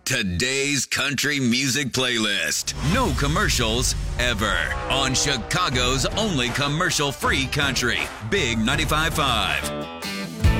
Today's country music playlist. No commercials ever. On Chicago's only commercial-free country. Big 95.5.